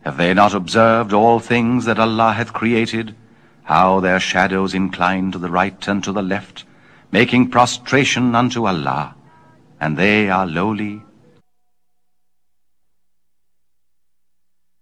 Have they not observed all things that Allah hath created, how their shadows incline to the right and to the left, making prostration unto Allah, and they are lowly